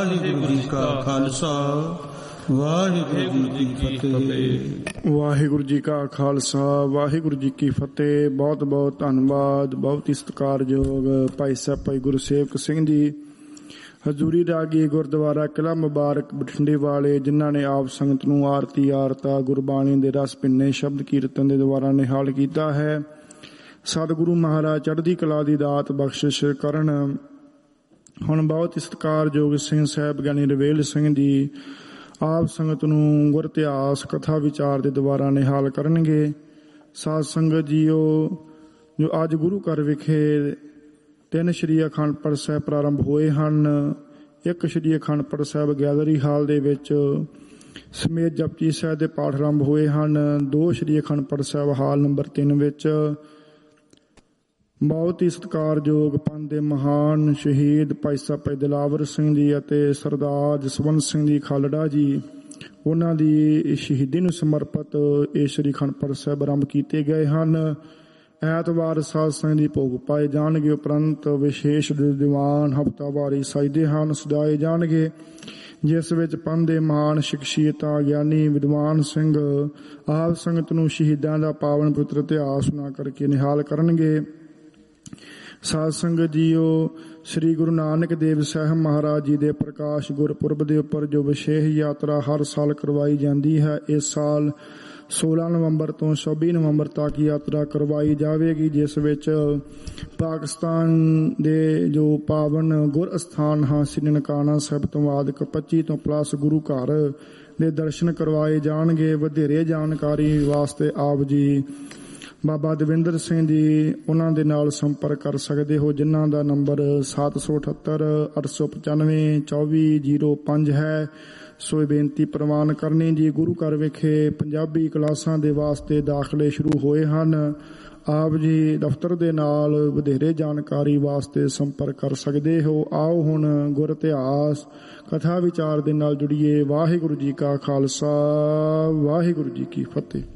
ਵਾਹਿਗੁਰੂ ਜੀ ਕਾ ਖਾਲਸਾ ਵਾਹਿਗੁਰੂ ਜੀ ਕੀ ਫਤਿਹ। ਵਾਹਿਗੁਰੂ ਜੀ ਕਾ ਖਾਲਸਾ ਵਾਹਿਗੁਰੂ ਜੀ ਕੀ ਫਤਿਹ। ਬਹੁਤ ਬਹੁਤ ਧੰਨਵਾਦ। ਬਹੁਤ ਹੀ ਸਤਿਕਾਰਯੋਗ ਭਾਈ ਸਾਹਿਬ ਭਾਈ ਗੁਰਸੇਵਕ ਸਿੰਘ ਜੀ ਹਜ਼ੂਰੀ ਰਾਗੀ ਗੁਰਦੁਆਰਾ ਕਿਲ੍ਹਾ ਮੁਬਾਰਕ ਬਠਿੰਡੇ ਵਾਲੇ, ਜਿਨ੍ਹਾਂ ਨੇ ਆਪ ਸੰਗਤ ਨੂੰ ਆਰਤੀ ਆਰਤਾ ਗੁਰਬਾਣੀ ਦੇ ਰਸ ਭਿੰਨੇ ਸ਼ਬਦ ਕੀਰਤਨ ਦੇ ਦੁਆਰਾ ਨਿਹਾਲ ਕੀਤਾ ਹੈ। ਸਤਿਗੁਰੂ ਮਹਾਰਾਜ ਚੜ੍ਹਦੀ ਕਲਾ ਦੀ ਦਾਤ ਬਖਸ਼ਿਸ਼ ਕਰਨ। ਹੁਣ ਬਹੁਤ ਹੀ ਸਤਿਕਾਰਯੋਗ ਸਿੰਘ ਸਾਹਿਬ ਗਿਆਨੀ ਰਵੇਲ ਸਿੰਘ ਜੀ ਆਪ ਸੰਗਤ ਨੂੰ ਗੁਰ ਇਤਿਹਾਸ ਕਥਾ ਵਿਚਾਰ ਦੇ ਦੁਆਰਾ ਨਿਹਾਲ ਕਰਨਗੇ। ਸਾਧ ਸੰਗਤ ਜੀਓ, ਜੋ ਅੱਜ ਗੁਰੂ ਘਰ ਵਿਖੇ 3 ਸ਼੍ਰੀ ਅਖੰਡ ਪਾਠ ਸਾਹਿਬ ਪ੍ਰਾਰੰਭ ਹੋਏ ਹਨ। 1 ਸ਼੍ਰੀ ਅਖੰਡ ਪਾਠ ਸਾਹਿਬ ਗੈਲਰੀ ਹਾਲ ਦੇ ਵਿੱਚ ਸਮੇਤ ਜਪਜੀ ਸਾਹਿਬ ਦੇ ਪਾਠ ਆਰੰਭ ਹੋਏ ਹਨ। 2 ਸ਼੍ਰੀ ਅਖੰਡ ਪਾਠ ਸਾਹਿਬ ਹਾਲ ਨੰਬਰ 3 ਵਿੱਚ ਬਹੁਤ ਹੀ ਸਤਿਕਾਰਯੋਗ ਪੰਥ ਦੇ ਮਹਾਨ ਸ਼ਹੀਦ ਭਾਈ ਸਾਹਿਬ ਭਾਈ ਦਿਲਾਵਰ ਸਿੰਘ ਜੀ ਅਤੇ ਸਰਦਾਰ ਜਸਵੰਤ ਸਿੰਘ ਜੀ ਖਾਲੜਾ ਜੀ, ਉਹਨਾਂ ਦੀ ਸ਼ਹੀਦੀ ਨੂੰ ਸਮਰਪਿਤ ਇਹ ਸ਼੍ਰੀ ਅਖੰਡ ਪਾਠ ਸਾਹਿਬ ਆਰੰਭ ਕੀਤੇ ਗਏ ਹਨ। ਐਤਵਾਰ ਸਾਧ ਸੰਗਤ ਦੀ ਭੋਗ ਪਾਏ ਜਾਣਗੇ, ਉਪਰੰਤ ਵਿਸ਼ੇਸ਼ ਦੀਵਾਨ ਹਫ਼ਤਾਵਾਰੀ ਸਜਦੇ ਹਨ ਸਜਾਏ ਜਾਣਗੇ, ਜਿਸ ਵਿੱਚ ਪੰਥ ਦੇ ਮਹਾਨ ਸ਼ਖਸੀਅਤਾਂ ਗਿਆਨੀ ਵਿਦਵਾਨ ਸਿੰਘ ਆਪ ਸੰਗਤ ਨੂੰ ਸ਼ਹੀਦਾਂ ਦਾ ਪਾਵਨ ਪਵਿੱਤਰ ਇਤਿਹਾਸ ਸੁਣਾ ਕਰਕੇ ਨਿਹਾਲ ਕਰਨਗੇ। ਸਾਧ ਸੰਗਤ ਜੀਓ, ਸ੍ਰੀ ਗੁਰੂ ਨਾਨਕ ਦੇਵ ਸਾਹਿਬ ਮਹਾਰਾਜ ਜੀ ਦੇ ਪ੍ਰਕਾਸ਼ ਗੁਰਪੁਰਬ ਦੇ ਉੱਪਰ ਜੋ ਵਿਸ਼ੇਸ਼ ਯਾਤਰਾ ਹਰ ਸਾਲ ਕਰਵਾਈ ਜਾਂਦੀ ਹੈ, ਇਸ ਸਾਲ 16 ਨਵੰਬਰ ਤੋਂ 26 ਨਵੰਬਰ ਤੱਕ ਯਾਤਰਾ ਕਰਵਾਈ ਜਾਵੇਗੀ, ਜਿਸ ਵਿੱਚ ਪਾਕਿਸਤਾਨ ਦੇ ਜੋ ਪਾਵਨ ਗੁਰ ਅਸਥਾਨ ਹਨ ਸ੍ਰੀ ਨਨਕਾਣਾ ਸਾਹਿਬ ਤੋਂ ਆਦਿਕ 25 ਤੋਂ ਪਲੱਸ ਗੁਰੂ ਘਰ ਦੇ ਦਰਸ਼ਨ ਕਰਵਾਏ ਜਾਣਗੇ। ਵਧੇਰੇ ਜਾਣਕਾਰੀ ਵਾਸਤੇ ਆਪ ਜੀ ਬਾਬਾ ਦਵਿੰਦਰ ਸਿੰਘ ਜੀ ਉਹਨਾਂ ਦੇ ਨਾਲ ਸੰਪਰਕ ਕਰ ਸਕਦੇ ਹੋ, ਜਿਨ੍ਹਾਂ ਦਾ ਨੰਬਰ 778 895 2405 ਹੈ। ਸੋ ਇਹ ਬੇਨਤੀ ਪ੍ਰਵਾਨ ਕਰਨੀ ਜੀ। ਗੁਰੂ ਘਰ ਵਿਖੇ ਪੰਜਾਬੀ ਕਲਾਸਾਂ ਦੇ ਵਾਸਤੇ ਦਾਖਲੇ ਸ਼ੁਰੂ ਹੋਏ ਹਨ। ਆਪ ਜੀ ਦਫ਼ਤਰ ਦੇ ਨਾਲ ਵਧੇਰੇ ਜਾਣਕਾਰੀ ਵਾਸਤੇ ਸੰਪਰਕ ਕਰ ਸਕਦੇ ਹੋ। ਆਓ ਹੁਣ ਗੁਰ ਇਤਿਹਾਸ ਕਥਾ ਵਿਚਾਰ ਦੇ ਨਾਲ ਜੁੜੀਏ। ਵਾਹਿਗੁਰੂ ਜੀ ਕਾ ਖਾਲਸਾ ਵਾਹਿਗੁਰੂ ਜੀ ਕੀ ਫਤਿਹ।